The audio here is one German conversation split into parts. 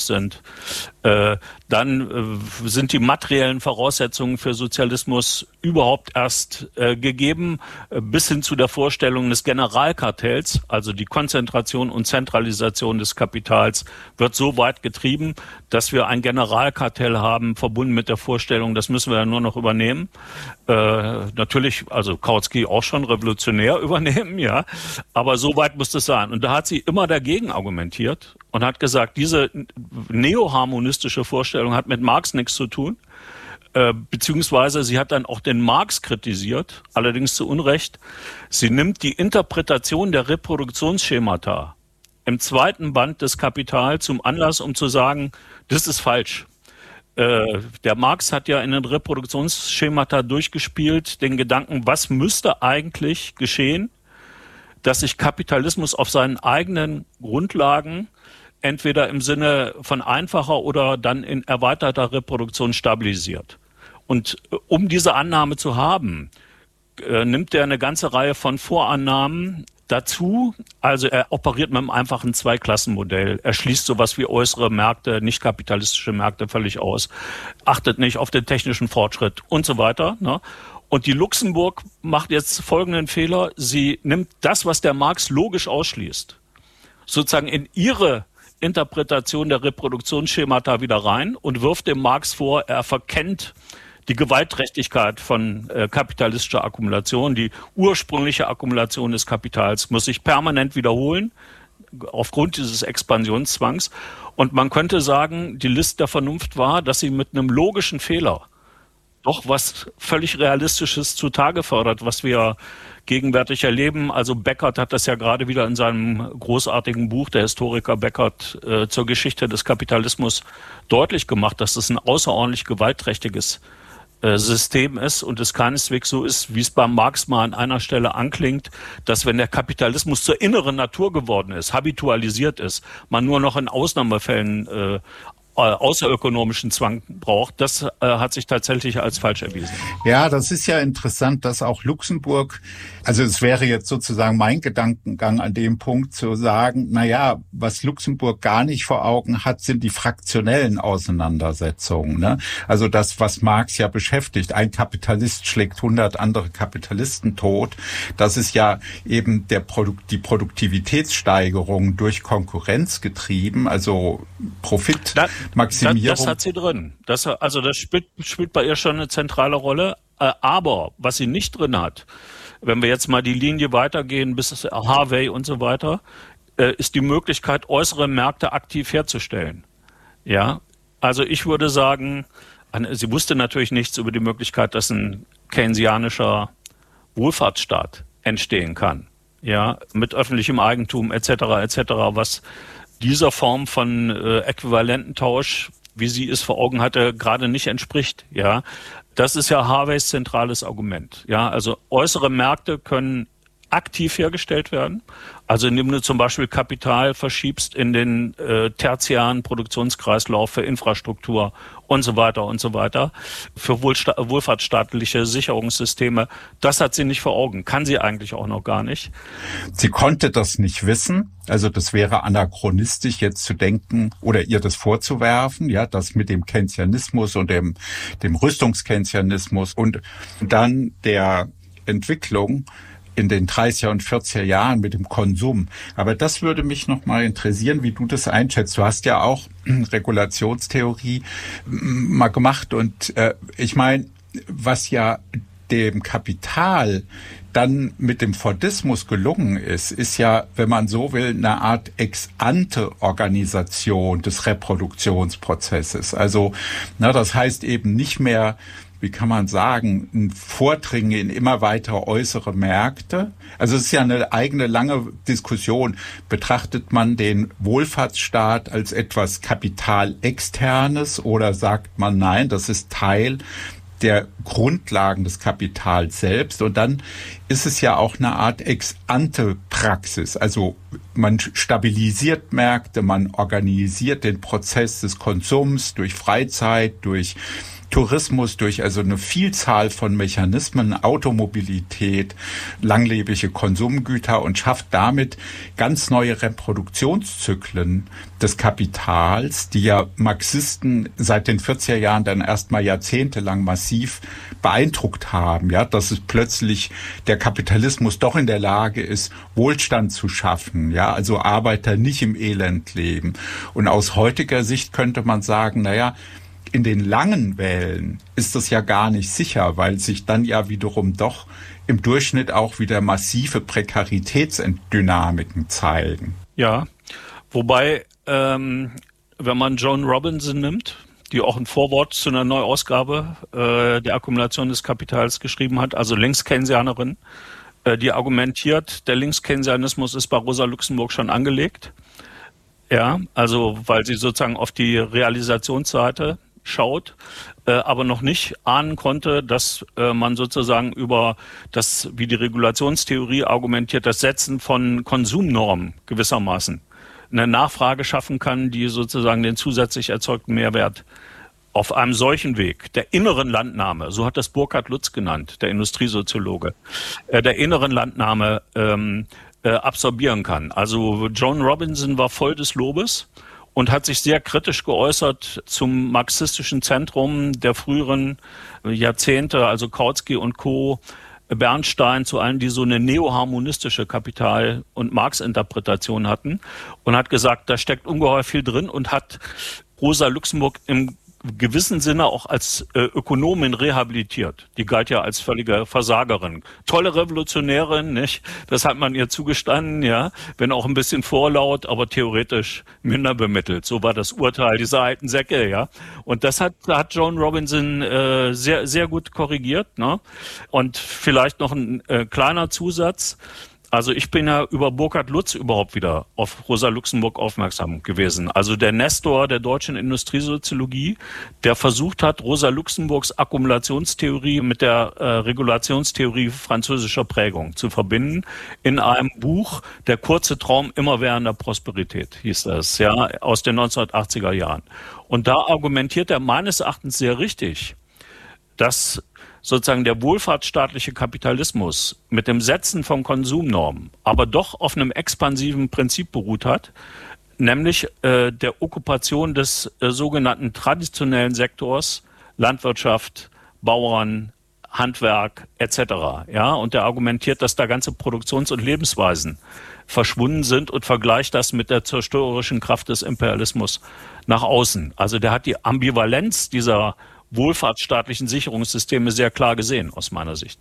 sind, dann sind die materiellen Voraussetzungen für Sozialismus überhaupt erst gegeben, bis hin zu der Vorstellung des Generalkartells, also die Konzentration und Zentralisation des Kapitals, wird so weit getrieben, dass wir ein Generalkartell haben, verbunden mit der Vorstellung, das müssen wir ja nur noch übernehmen. Natürlich, also Kautsky auch schon revolutionär übernehmen, ja, aber so weit muss es sein. Und da hat sie immer dagegen argumentiert und hat gesagt, diese neoharmonistische Vorstellung hat mit Marx nichts zu tun, beziehungsweise sie hat dann auch den Marx kritisiert, allerdings zu Unrecht. Sie nimmt die Interpretation der Reproduktionsschemata im zweiten Band des Kapital zum Anlass, um zu sagen, das ist falsch. Der Marx hat ja in den Reproduktionsschemata durchgespielt, den Gedanken, was müsste eigentlich geschehen, dass sich Kapitalismus auf seinen eigenen Grundlagen entweder im Sinne von einfacher oder dann in erweiterter Reproduktion stabilisiert. Und um diese Annahme zu haben, nimmt er eine ganze Reihe von Vorannahmen dazu. Also er operiert mit einem einfachen Zweiklassenmodell. Er schließt sowas wie äußere Märkte, nicht kapitalistische Märkte völlig aus, achtet nicht auf den technischen Fortschritt und so weiter, ne? Und die Luxemburg macht jetzt folgenden Fehler. Sie nimmt das, was der Marx logisch ausschließt, sozusagen in ihre Interpretation der Reproduktionsschemata wieder rein und wirft dem Marx vor, er verkennt die Gewaltträchtigkeit von kapitalistischer Akkumulation. Die ursprüngliche Akkumulation des Kapitals muss sich permanent wiederholen aufgrund dieses Expansionszwangs. Und man könnte sagen, die List der Vernunft war, dass sie mit einem logischen Fehler doch was völlig Realistisches zutage fördert, was wir gegenwärtig erleben. Also Beckert hat das ja gerade wieder in seinem großartigen Buch, der Historiker Beckert, zur Geschichte des Kapitalismus deutlich gemacht, dass es ein außerordentlich gewaltträchtiges System ist und es keineswegs so ist, wie es beim Marx mal an einer Stelle anklingt, dass wenn der Kapitalismus zur inneren Natur geworden ist, habitualisiert ist, man nur noch in Ausnahmefällen außerökonomischen Zwang braucht, das hat sich tatsächlich als falsch erwiesen. Ja, das ist ja interessant, dass auch Luxemburg, also es wäre jetzt sozusagen mein Gedankengang an dem Punkt zu sagen, naja, was Luxemburg gar nicht vor Augen hat, sind die fraktionellen Auseinandersetzungen, ne? Also das, was Marx ja beschäftigt, ein Kapitalist schlägt 100 andere Kapitalisten tot, das ist ja eben die Produktivitätssteigerung durch Konkurrenz getrieben, also Profitmaximierung. Das hat sie drin. Das spielt bei ihr schon eine zentrale Rolle. Aber was sie nicht drin hat, wenn wir jetzt mal die Linie weitergehen bis Harvey und so weiter, ist die Möglichkeit, äußere Märkte aktiv herzustellen. Ja, also ich würde sagen, sie wusste natürlich nichts über die Möglichkeit, dass ein keynesianischer Wohlfahrtsstaat entstehen kann. Ja, mit öffentlichem Eigentum etc. was dieser Form von Äquivalententausch, wie sie es vor Augen hatte, gerade nicht entspricht. Ja, das ist ja Harveys zentrales Argument. Ja, also äußere Märkte können aktiv hergestellt werden. Also indem du zum Beispiel Kapital verschiebst in den tertiären Produktionskreislauf für Infrastruktur und so weiter, für wohlfahrtsstaatliche Sicherungssysteme. Das hat sie nicht vor Augen, kann sie eigentlich auch noch gar nicht. Sie konnte das nicht wissen. Also das wäre anachronistisch jetzt zu denken oder ihr das vorzuwerfen, ja, das mit dem Keynesianismus und dem Rüstungskeynesianismus und dann der Entwicklung in den 30er und 40er Jahren mit dem Konsum. Aber das würde mich noch mal interessieren, wie du das einschätzt. Du hast ja auch Regulationstheorie mal gemacht und ich meine, was ja dem Kapital dann mit dem Fordismus gelungen ist ja, wenn man so will, eine Art Ex-ante-Organisation des Reproduktionsprozesses. Also, das heißt eben nicht mehr, wie kann man sagen, ein Vordringen in immer weitere äußere Märkte. Also es ist ja eine eigene lange Diskussion. Betrachtet man den Wohlfahrtsstaat als etwas Kapitalexternes oder sagt man, nein, das ist Teil der Grundlagen des Kapitals selbst. Und dann ist es ja auch eine Art Ex-ante-Praxis. Also man stabilisiert Märkte, man organisiert den Prozess des Konsums durch Freizeit, durch Tourismus, durch also eine Vielzahl von Mechanismen, Automobilität, langlebige Konsumgüter und schafft damit ganz neue Reproduktionszyklen des Kapitals, die ja Marxisten seit den 40er Jahren dann erstmal jahrzehntelang massiv beeindruckt haben, ja, dass es plötzlich der Kapitalismus doch in der Lage ist, Wohlstand zu schaffen, ja, also Arbeiter nicht im Elend leben. Und aus heutiger Sicht könnte man sagen, naja, in den langen Wellen ist das ja gar nicht sicher, weil sich dann ja wiederum doch im Durchschnitt auch wieder massive Prekaritätsdynamiken zeigen. Ja, wobei, wenn man Joan Robinson nimmt, die auch ein Vorwort zu einer Neuausgabe der Akkumulation des Kapitals geschrieben hat, also Linkskeynesianerin, die argumentiert, der Linkskeynesianismus ist bei Rosa Luxemburg schon angelegt. Ja, also weil sie sozusagen auf die Realisationsseite schaut, aber noch nicht ahnen konnte, dass man sozusagen über das, wie die Regulationstheorie argumentiert, das Setzen von Konsumnormen gewissermaßen eine Nachfrage schaffen kann, die sozusagen den zusätzlich erzeugten Mehrwert auf einem solchen Weg, der inneren Landnahme, so hat das Burkhard Lutz genannt, der Industriesoziologe, der inneren Landnahme absorbieren kann. Also Joan Robinson war voll des Lobes und hat sich sehr kritisch geäußert zum marxistischen Zentrum der früheren Jahrzehnte, also Kautsky und Co., Bernstein, zu allen, die so eine neoharmonistische Kapital- und Marx-Interpretation hatten, und hat gesagt, da steckt ungeheuer viel drin, und hat Rosa Luxemburg im gewissen Sinne auch als Ökonomin rehabilitiert. Die galt ja als völlige Versagerin. Tolle Revolutionärin, nicht? Das hat man ihr zugestanden, ja. Wenn auch ein bisschen vorlaut, aber theoretisch minder bemittelt. So war das Urteil dieser alten Säcke, ja. Und das hat Joan Robinson sehr, sehr gut korrigiert, ne? Und vielleicht noch ein kleiner Zusatz. Also ich bin ja über Burkhard Lutz überhaupt wieder auf Rosa Luxemburg aufmerksam gewesen. Also der Nestor der deutschen Industriesoziologie, der versucht hat, Rosa Luxemburgs Akkumulationstheorie mit der Regulationstheorie französischer Prägung zu verbinden in einem Buch, Der kurze Traum immerwährender Prosperität, hieß das, ja, aus den 1980er Jahren. Und da argumentiert er meines Erachtens sehr richtig, dass sozusagen der wohlfahrtsstaatliche Kapitalismus mit dem Setzen von Konsumnormen aber doch auf einem expansiven Prinzip beruht hat, nämlich der Okkupation des sogenannten traditionellen Sektors, Landwirtschaft, Bauern, Handwerk etc. Ja, und der argumentiert, dass da ganze Produktions- und Lebensweisen verschwunden sind, und vergleicht das mit der zerstörerischen Kraft des Imperialismus nach außen. Also der hat die Ambivalenz dieser wohlfahrtsstaatlichen Sicherungssysteme sehr klar gesehen, aus meiner Sicht.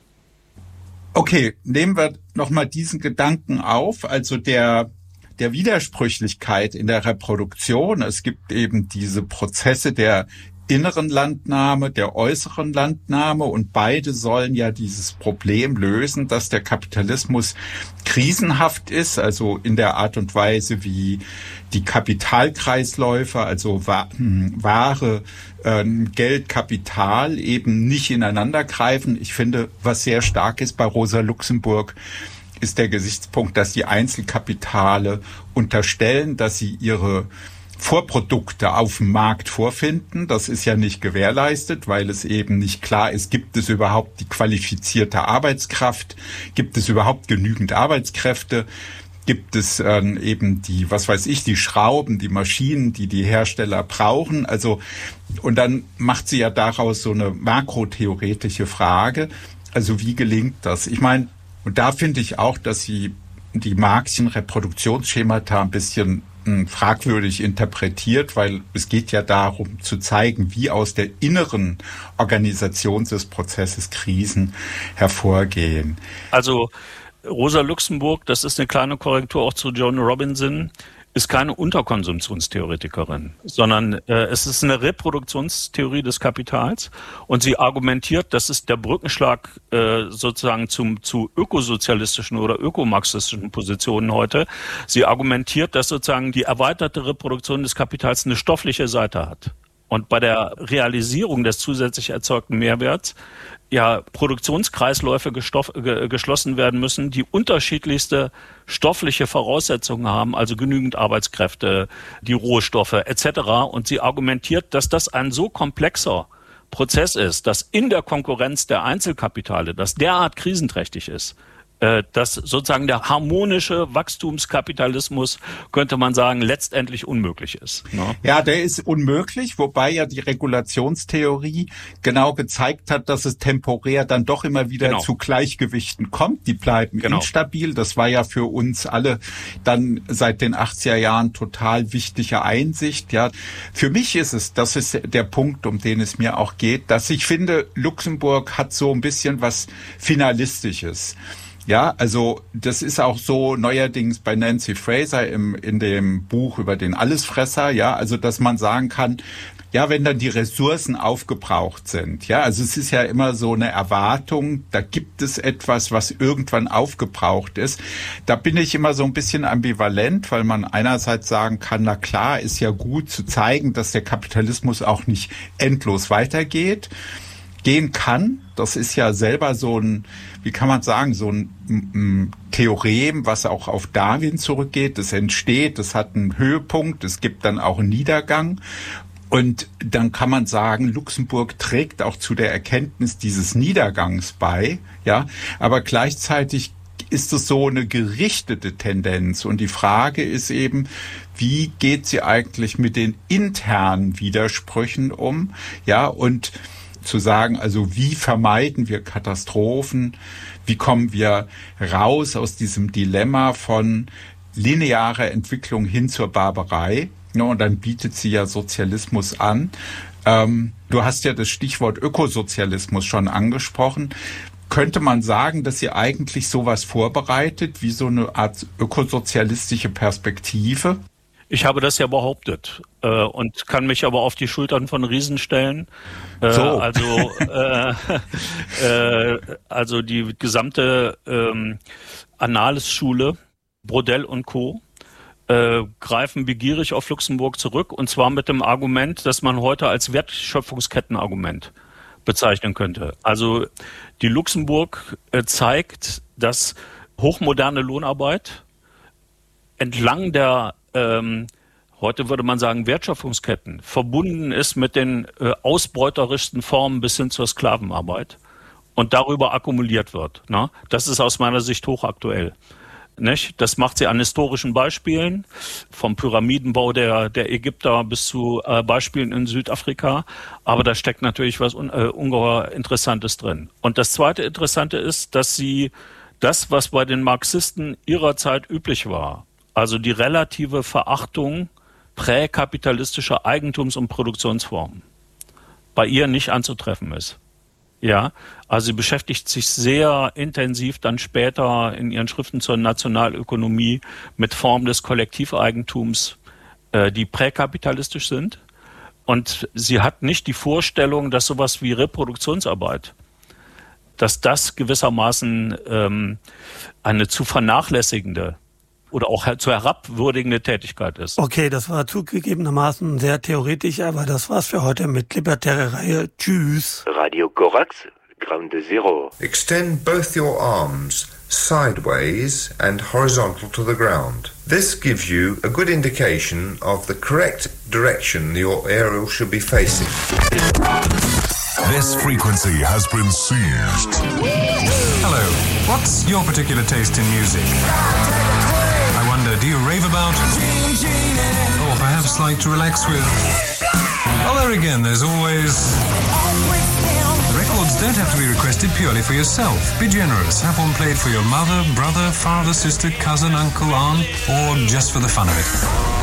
Okay, nehmen wir nochmal diesen Gedanken auf, also der Widersprüchlichkeit in der Reproduktion. Es gibt eben diese Prozesse der inneren Landnahme, der äußeren Landnahme, und beide sollen ja dieses Problem lösen, dass der Kapitalismus krisenhaft ist, also in der Art und Weise, wie die Kapitalkreisläufe, also Ware, Geld, Kapital eben nicht ineinander greifen. Ich finde, was sehr stark ist bei Rosa Luxemburg, ist der Gesichtspunkt, dass die Einzelkapitale unterstellen, dass sie ihre Vorprodukte auf dem Markt vorfinden. Das ist ja nicht gewährleistet, weil es eben nicht klar ist, gibt es überhaupt die qualifizierte Arbeitskraft, gibt es überhaupt genügend Arbeitskräfte, gibt es eben die, was weiß ich, die Schrauben, die Maschinen, die die Hersteller brauchen. Also, und dann macht sie ja daraus so eine makrotheoretische Frage. Also wie gelingt das? Ich meine, und da finde ich auch, dass sie die Marxischen Reproduktionsschemata ein bisschen fragwürdig interpretiert, weil es geht ja darum zu zeigen, wie aus der inneren Organisation des Prozesses Krisen hervorgehen. Also Rosa Luxemburg, das ist eine kleine Korrektur auch zu Joan Robinson, ist keine Unterkonsumptionstheoretikerin, sondern es ist eine Reproduktionstheorie des Kapitals, und sie argumentiert, das ist der Brückenschlag sozusagen zu ökosozialistischen oder ökomarxistischen Positionen heute. Sie argumentiert, dass sozusagen die erweiterte Reproduktion des Kapitals eine stoffliche Seite hat. Und bei der Realisierung des zusätzlich erzeugten Mehrwerts ja Produktionskreisläufe geschlossen werden müssen, die unterschiedlichste stoffliche Voraussetzungen haben, also genügend Arbeitskräfte, die Rohstoffe etc. Und sie argumentiert, dass das ein so komplexer Prozess ist, dass in der Konkurrenz der Einzelkapitale das derart krisenträchtig ist, dass sozusagen der harmonische Wachstumskapitalismus, könnte man sagen, letztendlich unmöglich ist. Ne? Ja, der ist unmöglich, wobei ja die Regulationstheorie genau gezeigt hat, dass es temporär dann doch immer wieder zu Gleichgewichten kommt. Die bleiben instabil. Das war ja für uns alle dann seit den 80er Jahren total wichtige Einsicht. Ja, für mich ist es, das ist der Punkt, um den es mir auch geht, dass ich finde, Luxemburg hat so ein bisschen was Finalistisches. Ja, also das ist auch so neuerdings bei Nancy Fraser in dem Buch über den Allesfresser, ja, also dass man sagen kann, ja, wenn dann die Ressourcen aufgebraucht sind, ja, also es ist ja immer so eine Erwartung, da gibt es etwas, was irgendwann aufgebraucht ist. Da bin ich immer so ein bisschen ambivalent, weil man einerseits sagen kann, na klar, ist ja gut zu zeigen, dass der Kapitalismus auch nicht endlos weitergeht. Gehen kann, das ist ja selber so ein, wie kann man sagen, so ein Theorem, was auch auf Darwin zurückgeht. Es entsteht, es hat einen Höhepunkt, es gibt dann auch einen Niedergang. Und dann kann man sagen, Luxemburg trägt auch zu der Erkenntnis dieses Niedergangs bei, ja. Aber gleichzeitig ist es so eine gerichtete Tendenz. Und die Frage ist eben, wie geht sie eigentlich mit den internen Widersprüchen um, ja, und zu sagen, also wie vermeiden wir Katastrophen, wie kommen wir raus aus diesem Dilemma von linearer Entwicklung hin zur Barbarei. Ja, und dann bietet sie ja Sozialismus an. Du hast ja das Stichwort Ökosozialismus schon angesprochen. Könnte man sagen, dass sie eigentlich sowas vorbereitet, wie so eine Art ökosozialistische Perspektive? Ich habe das ja behauptet und kann mich aber auf die Schultern von Riesen stellen. Also die gesamte Annales-Schule, Brodel und Co. Greifen begierig auf Luxemburg zurück, und zwar mit dem Argument, das man heute als Wertschöpfungskettenargument bezeichnen könnte. Also die Luxemburg zeigt, dass hochmoderne Lohnarbeit entlang der heute würde man sagen Wertschöpfungsketten verbunden ist mit den ausbeuterischsten Formen bis hin zur Sklavenarbeit und darüber akkumuliert wird. Ne? Das ist aus meiner Sicht hochaktuell. Nicht? Das macht sie an historischen Beispielen, vom Pyramidenbau der Ägypter bis zu Beispielen in Südafrika. Aber da steckt natürlich was ungeheuer Interessantes drin. Und das zweite Interessante ist, dass sie das, was bei den Marxisten ihrer Zeit üblich war, also die relative Verachtung präkapitalistischer Eigentums- und Produktionsformen, bei ihr nicht anzutreffen ist. Ja, also sie beschäftigt sich sehr intensiv dann später in ihren Schriften zur Nationalökonomie mit Formen des Kollektiveigentums, die präkapitalistisch sind. Und sie hat nicht die Vorstellung, dass sowas wie Reproduktionsarbeit, dass das gewissermaßen eine zu vernachlässigende oder auch zu herabwürdigende Tätigkeit ist. Okay, das war zugegebenermaßen sehr theoretisch, aber das war's für heute mit Libertäre Reihe. Tschüss. Radio Korax, Ground Zero. Extend both your arms sideways and horizontal to the ground. This gives you a good indication of the correct direction your aerial should be facing. This frequency has been seized. Hello, what's your particular taste in music? I wonder, do you rave about? Or perhaps like to relax with? Well, there again, there's always... Records don't have to be requested purely for yourself. Be generous. Have one played for your mother, brother, father, sister, cousin, uncle, aunt, or just for the fun of it.